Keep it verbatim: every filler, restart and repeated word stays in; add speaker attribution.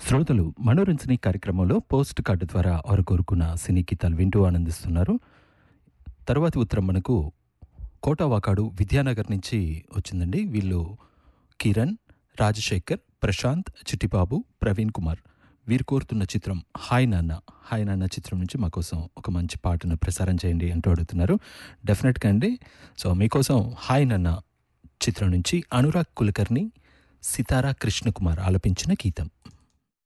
Speaker 1: శ్రోతలు మనోరంజని కార్యక్రమంలో పోస్ట్ కార్డు ద్వారా వారు కోరుకున్న సినీ గీతాలు వింటూ ఆనందిస్తున్నారు. తర్వాతి ఉత్తరం మనకు కోటావాకాడు విద్యానగర్ నుంచి వచ్చిందండి. వీళ్ళు కిరణ్, రాజశేఖర్, ప్రశాంత్, చిట్టిబాబు, ప్రవీణ్ కుమార్ వీరు కోరుతున్న చిత్రం హాయ్ నాన్న. హాయ్ నాన్న చిత్రం నుంచి మా కోసం ఒక మంచి పాటను ప్రసారం చేయండి అంటూ అడుగుతున్నారు. డెఫినెట్గా అండి. సో మీకోసం హాయ్ నాన్న చిత్రం నుంచి అనురాగ్ కులకర్ణి, సితారా కృష్ణకుమార్ ఆలపించిన గీతం.